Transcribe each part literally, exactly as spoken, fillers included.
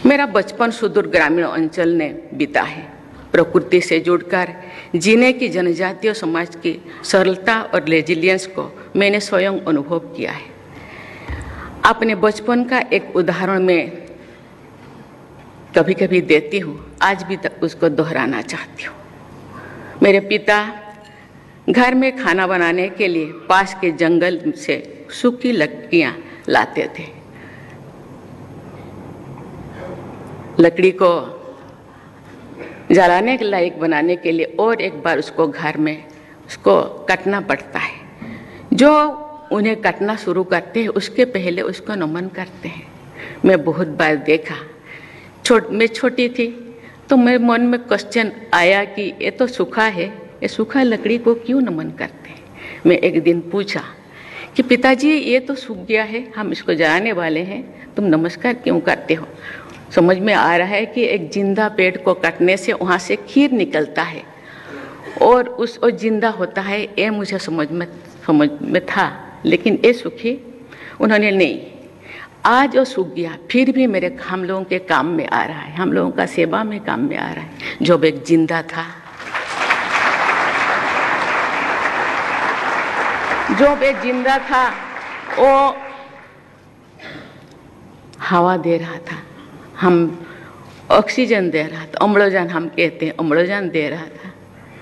मेरा बचपन सुदूर ग्रामीण अंचल ने बीता है। प्रकृति से जुड़कर जीने की जनजातीय समाज की सरलता और रेजिलियंस को मैंने स्वयं अनुभव किया है। अपने बचपन का एक उदाहरण मैं कभी कभी देती हूँ, आज भी तक उसको दोहराना चाहती हूँ। मेरे पिता घर में खाना बनाने के लिए पास के जंगल से सूखी लकड़ियाँ लाते थे। लकड़ी को जलाने के लायक बनाने के लिए और एक बार उसको घर में उसको कटना पड़ता है। जो उन्हें कटना शुरू करते हैं उसके पहले उसको नमन करते हैं। मैं बहुत बार देखा, छोट मैं छोटी थी तो मेरे मन में क्वेश्चन आया कि ये तो सूखा है, ये सूखा लकड़ी को क्यों नमन करते हैं। मैं एक दिन पूछा कि पिताजी ये तो सूख गया है, हम इसको जलाने वाले हैं, तुम नमस्कार क्यों करते हो। समझ में आ रहा है कि एक जिंदा पेड़ को काटने से वहाँ से खीर निकलता है और उस और जिंदा होता है, ये मुझे समझ में समझ में था। लेकिन ये सूखी उन्होंने नहीं, आज वो सूख गया फिर भी मेरे हम लोगों के काम में आ रहा है, हम लोगों का सेवा में काम में आ रहा है। जो एक जिंदा था, जो एक जिंदा था वो हवा दे रहा था, हम ऑक्सीजन दे रहा था, अम्लजान हम कहते हैं, अम्लजान दे रहा था।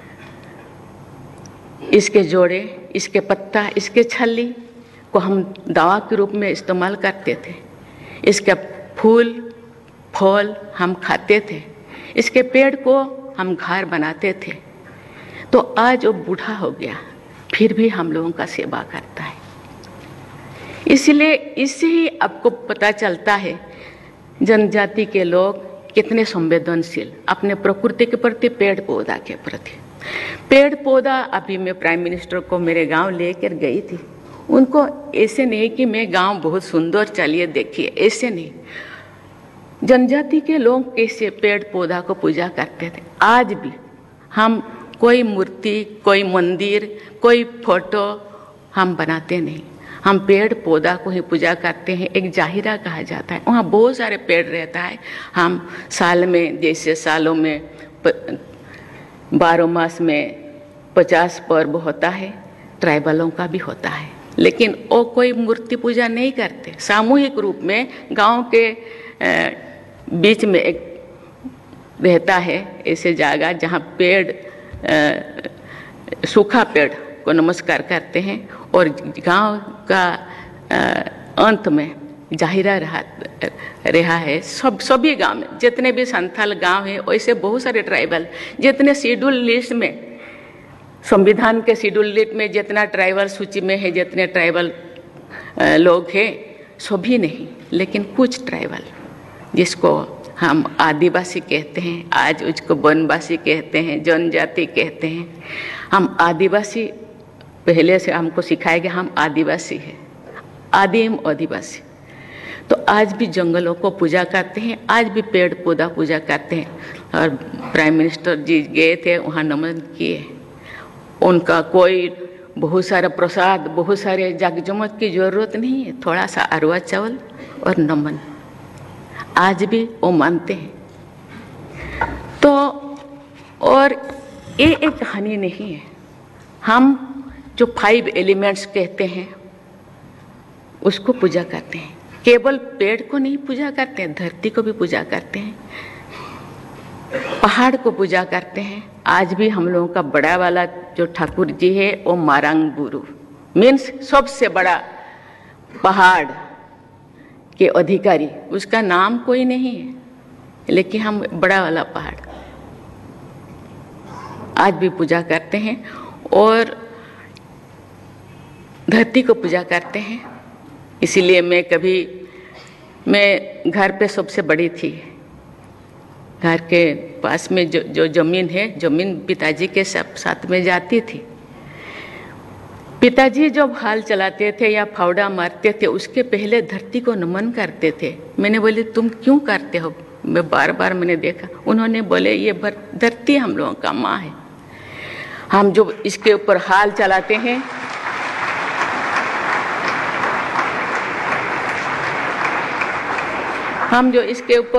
इसके जोड़े, इसके पत्ता, इसके छल्ली को हम दवा के रूप में इस्तेमाल करते थे। इसके फूल फल हम खाते थे, इसके पेड़ को हम घर बनाते थे। तो आज वो बूढ़ा हो गया फिर भी हम लोगों का सेवा करता है। इसलिए इससे ही आपको पता चलता है जनजाति के लोग कितने संवेदनशील अपने प्रकृति के प्रति, पेड़ पौधा के प्रति। पेड़ पौधा, अभी मैं प्राइम मिनिस्टर को मेरे गांव लेकर गई थी, उनको ऐसे नहीं कि मैं गांव बहुत सुंदर, चलिए देखिए, ऐसे नहीं। जनजाति के लोग कैसे पेड़ पौधा को पूजा करते थे। आज भी हम कोई मूर्ति, कोई मंदिर, कोई फोटो हम बनाते नहीं, हम पेड़ पौधा को ही पूजा करते हैं। एक जाहिरा कहा जाता है, वहाँ बहुत सारे पेड़ रहता है। हम साल में, जैसे सालों में बारह मास में पचास पर्व होता है, ट्राइबलों का भी होता है, लेकिन वो कोई मूर्ति पूजा नहीं करते। सामूहिक रूप में गांव के बीच में एक रहता है ऐसे जगह जहाँ पेड़, सूखा पेड़ को नमस्कार करते हैं और गांव का अंत में जाहिरा रहा रहा है। सब सभी गांव में जितने भी संथाल गांव हैं, वैसे बहुत सारे ट्राइबल, जितने शेड्यूल लिस्ट में, संविधान के शेड्यूल लिस्ट में जितना ट्राइबल सूची में है, जितने ट्राइबल लोग हैं, सभी नहीं, लेकिन कुछ ट्राइबल जिसको हम आदिवासी कहते हैं, आज उसको वनवासी कहते हैं, जनजाति कहते हैं। हम आदिवासी, पहले से हमको सिखाया गया हम आदिवासी हैं, आदिम आदिवासी। तो आज भी जंगलों को पूजा करते हैं, आज भी पेड़ पौधा पूजा करते हैं। और प्राइम मिनिस्टर जी गए थे, वहाँ नमन किए। उनका कोई बहुत सारा प्रसाद, बहुत सारे जागजमक की जरूरत नहीं है, थोड़ा सा अरवा चावल और नमन, आज भी वो मानते हैं। तो और ये एक कहानी नहीं है। हम जो फाइव एलिमेंट्स कहते हैं उसको पूजा करते हैं। केवल पेड़ को नहीं पूजा करते हैं, धरती को भी पूजा करते हैं, पहाड़ को पूजा करते हैं। आज भी हम लोगों का बड़ा वाला जो ठाकुर जी है वो मारंग गुरु, मीन्स सबसे बड़ा पहाड़ के अधिकारी, उसका नाम कोई नहीं है, लेकिन हम बड़ा वाला पहाड़ आज भी पूजा करते हैं और धरती को पूजा करते हैं। इसीलिए मैं कभी, मैं घर पे सबसे बड़ी थी, घर के पास में जो जो जमीन है, जमीन पिताजी के सब साथ में जाती थी। पिताजी जब हाल चलाते थे या फावड़ा मारते थे, उसके पहले धरती को नमन करते थे। मैंने बोली तुम क्यों करते हो, मैं बार बार मैंने देखा। उन्होंने बोले ये धरती हम लोगों का माँ है, हम जो इसके ऊपर हाल चलाते हैं, हम जो इसके ऊपर